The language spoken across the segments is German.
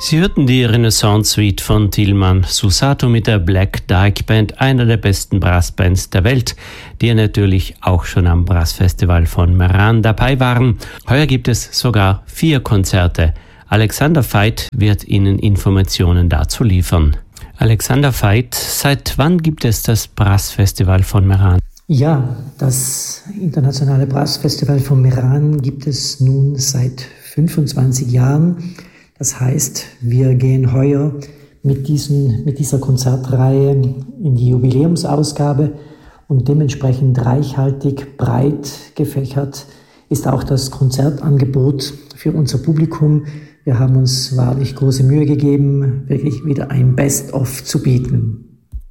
Sie hörten die Renaissance-Suite von Tilman Susato mit der Black Dyke Band, einer der besten Brassbands der Welt, die natürlich auch schon am Brassfestival von Meran dabei waren. Heuer gibt es sogar 4 Konzerte. Alexander Veit wird Ihnen Informationen dazu liefern. Alexander Veit, seit wann gibt es das Brassfestival von Meran? Ja, das internationale Brassfestival von Meran gibt es nun seit 25 Jahren. Das heißt, wir gehen heuer mit dieser Konzertreihe in die Jubiläumsausgabe und dementsprechend reichhaltig, breit gefächert ist auch das Konzertangebot für unser Publikum. Wir haben uns wahrlich große Mühe gegeben, wirklich wieder ein Best-of zu bieten.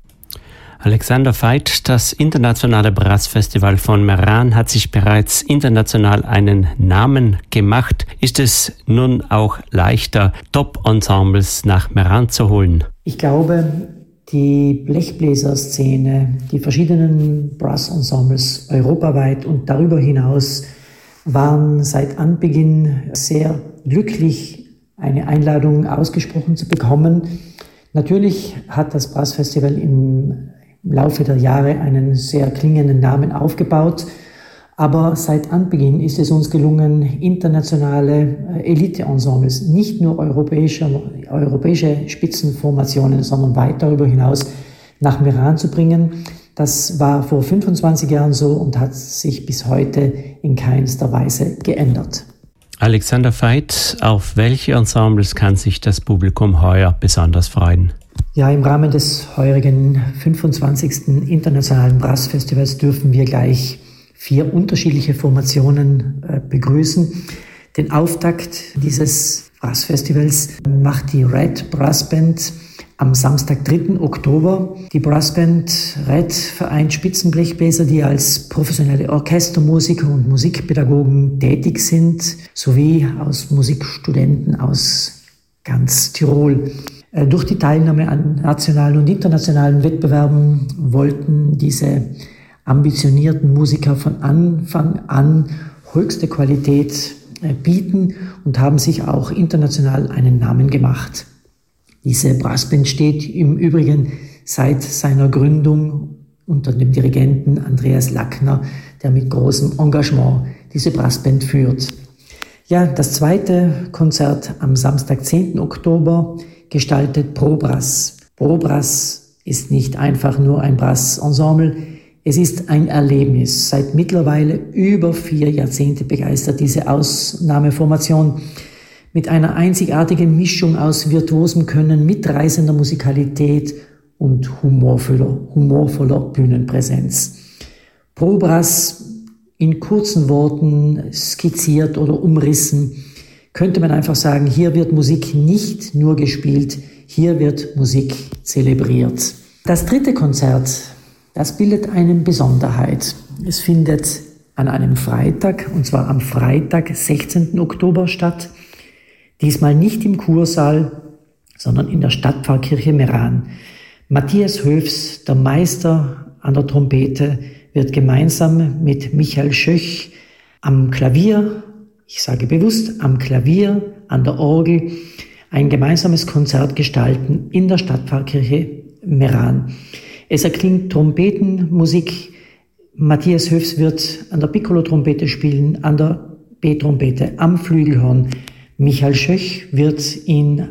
Alexander Veit, das internationale Brassfestival von Meran hat sich bereits international einen Namen gemacht. Ist es nun auch leichter, Top-Ensembles nach Meran zu holen? Ich glaube, die Blechbläserszene, die verschiedenen Brass-Ensembles europaweit und darüber hinaus waren seit Anbeginn sehr glücklich, eine Einladung ausgesprochen zu bekommen. Natürlich hat das Brassfestival im Laufe der Jahre einen sehr klingenden Namen aufgebaut, aber seit Anbeginn ist es uns gelungen, internationale Elite-Ensembles, nicht nur europäische Spitzenformationen, sondern weit darüber hinaus nach Meran zu bringen. Das war vor 25 Jahren so und hat sich bis heute in keinster Weise geändert. Alexander Veit, auf welche Ensembles kann sich das Publikum heuer besonders freuen? Ja, im Rahmen des heurigen 25. Internationalen Brassfestivals dürfen wir gleich 4 unterschiedliche Formationen begrüßen. Den Auftakt dieses Brassfestivals macht die Red Brass Band am Samstag, 3. Oktober. Die Brassband Red vereint Spitzenblechbläser, die als professionelle Orchestermusiker und Musikpädagogen tätig sind, sowie aus Musikstudenten aus ganz Tirol. Durch die Teilnahme an nationalen und internationalen Wettbewerben wollten diese ambitionierten Musiker von Anfang an höchste Qualität bieten und haben sich auch international einen Namen gemacht. Diese Brassband steht im Übrigen seit seiner Gründung unter dem Dirigenten Andreas Lackner, der mit großem Engagement diese Brassband führt. Ja, das zweite Konzert am Samstag, 10. Oktober, gestaltet Pro-Brass. Pro-Brass ist nicht einfach nur ein Brassensemble, es ist ein Erlebnis. Seit mittlerweile über 4 Jahrzehnte begeistert diese Ausnahmeformation mit einer einzigartigen Mischung aus virtuosem Können, mitreißender Musikalität und humorvoller Bühnenpräsenz. Pro-Brass, in kurzen Worten skizziert oder umrissen, könnte man einfach sagen, hier wird Musik nicht nur gespielt, hier wird Musik zelebriert. Das dritte Konzert, das bildet eine Besonderheit. Es findet an einem Freitag, und zwar am Freitag, 16. Oktober statt. Diesmal nicht im Kursaal, sondern in der Stadtpfarrkirche Meran. Matthias Höfs, der Meister an der Trompete, wird gemeinsam mit Michael Schöch am Klavier, ich sage bewusst am Klavier, an der Orgel, ein gemeinsames Konzert gestalten in der Stadtpfarrkirche Meran. Es erklingt Trompetenmusik. Matthias Höfs wird an der Piccolo-Trompete spielen, an der B-Trompete, am Flügelhorn. Michael Schöch wird ihn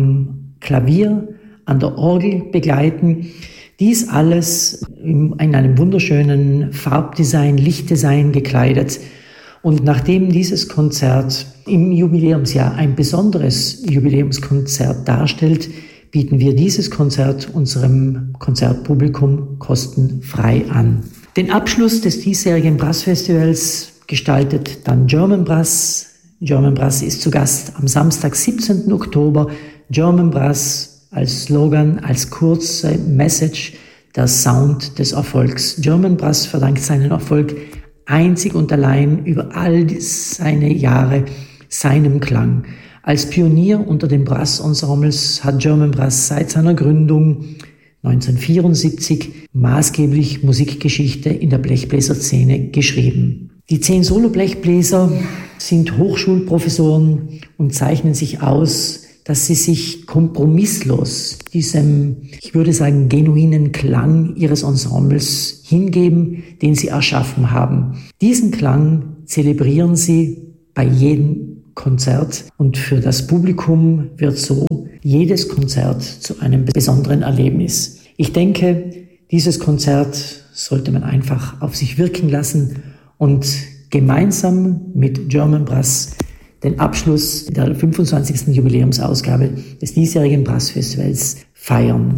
am Klavier, an der Orgel begleiten. Dies alles in einem wunderschönen Farbdesign, Lichtdesign gekleidet. Und nachdem dieses Konzert im Jubiläumsjahr ein besonderes Jubiläumskonzert darstellt, bieten wir dieses Konzert unserem Konzertpublikum kostenfrei an. Den Abschluss des diesjährigen Brassfestivals gestaltet dann German Brass. German Brass ist zu Gast am Samstag, 17. Oktober. German Brass als Slogan, als kurze Message, der Sound des Erfolgs. German Brass verdankt seinen Erfolg einzig und allein über all seine Jahre seinem Klang. Als Pionier unter den Brassensembles hat German Brass seit seiner Gründung 1974 maßgeblich Musikgeschichte in der Blechbläserszene geschrieben. Die 10 Solo-Blechbläser sind Hochschulprofessoren und zeichnen sich aus, dass sie sich kompromisslos diesem, ich würde sagen, genuinen Klang ihres Ensembles hingeben, den sie erschaffen haben. Diesen Klang zelebrieren sie bei jedem Konzert und für das Publikum wird so jedes Konzert zu einem besonderen Erlebnis. Ich denke, dieses Konzert sollte man einfach auf sich wirken lassen und gemeinsam mit German Brass den Abschluss der 25. Jubiläumsausgabe des diesjährigen Brassfestivals feiern.